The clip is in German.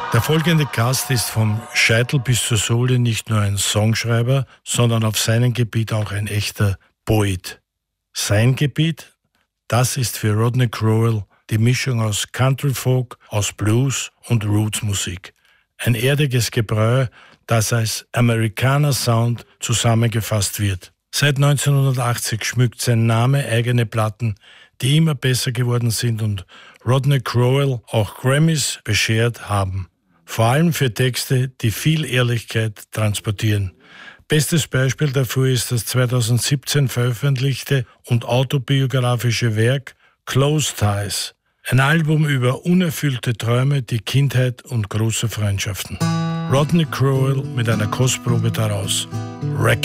Der folgende Gast ist vom Scheitel bis zur Sohle nicht nur ein Songschreiber, sondern auf seinem Gebiet auch ein echter Poet. Sein Gebiet, das ist für Rodney Crowell die Mischung aus Country Folk, aus Blues und Roots-Musik. Ein erdiges Gebräu, das als Americana Sound zusammengefasst wird. Seit 1980 schmückt sein Name eigene Platten, die immer besser geworden sind und Rodney Crowell auch Grammys beschert haben. Vor allem für Texte, die viel Ehrlichkeit transportieren. Bestes Beispiel dafür ist das 2017 veröffentlichte und autobiografische Werk Close Ties. Ein Album über unerfüllte Träume, die Kindheit und große Freundschaften. Rodney Crowell mit einer Kostprobe daraus.